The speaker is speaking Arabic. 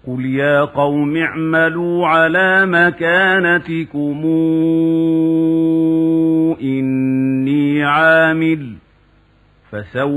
قل يا قوم اعملوا على مكانتكم إني عامل فسوف